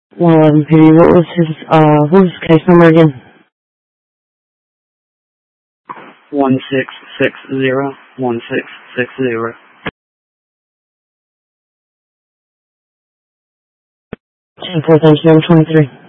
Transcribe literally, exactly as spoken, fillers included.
one eleven P D. What was his, uh, what was his case number again? One six six zero one six six zero. ten four, thank you, I'm twenty-three.